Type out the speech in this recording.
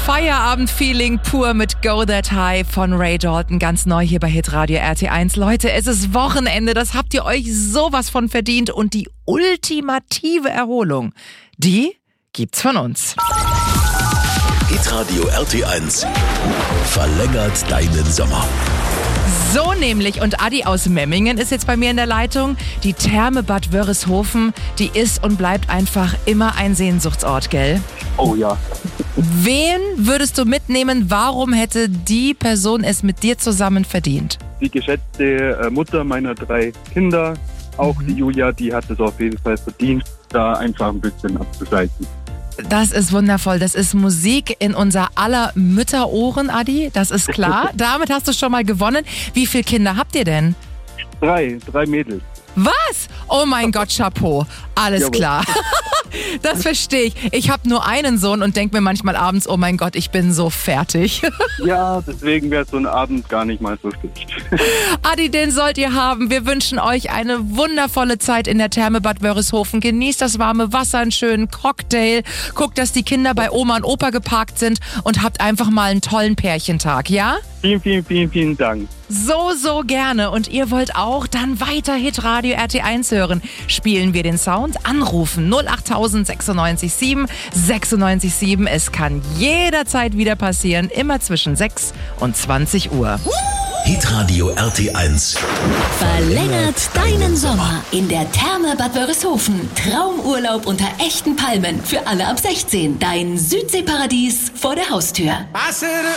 Feierabend-Feeling pur mit Go That High von Ray Dalton, ganz neu hier bei Hitradio RT1. Leute, es ist Wochenende, das habt ihr euch sowas von verdient und die ultimative Erholung, die gibt's von uns. Hitradio RT1 verlängert deinen Sommer. So nämlich, und Adi aus Memmingen ist jetzt bei mir in der Leitung. Die Therme Bad Wörishofen, die ist und bleibt einfach immer ein Sehnsuchtsort, gell? Oh ja. Wen würdest du mitnehmen? Warum hätte die Person es mit dir zusammen verdient? Die geschätzte Mutter meiner 3 Kinder, auch die Julia, die hat es auf jeden Fall verdient, da einfach ein bisschen abzuschalten. Das ist wundervoll. Das ist Musik in unser aller Mütterohren, Adi. Das ist klar. Damit hast du schon mal gewonnen. Wie viele Kinder habt ihr denn? 3 Mädels. Was? Oh mein Gott, Chapeau. Alles Jawohl. klar. Das verstehe ich. Ich habe nur einen Sohn und denke mir manchmal abends, oh mein Gott, ich bin so fertig. Ja, deswegen wäre so ein Abend gar nicht mal so schlecht. Adi, den sollt ihr haben. Wir wünschen euch eine wundervolle Zeit in der Therme Bad Wörishofen. Genießt das warme Wasser, einen schönen Cocktail. Guckt, dass die Kinder bei Oma und Opa geparkt sind und habt einfach mal einen tollen Pärchentag, ja? Vielen Dank. So gerne. Und ihr wollt auch dann weiter Hitradio RT1 hören. Spielen wir den Sound? Anrufen 08000 96 7 96 7. Es kann jederzeit wieder passieren. Immer zwischen 6 und 20 Uhr. Hitradio RT1 Verlängert deinen Sommer in der Therme Bad Wörishofen. Traumurlaub unter echten Palmen für alle ab 16. Dein Südseeparadies vor der Haustür.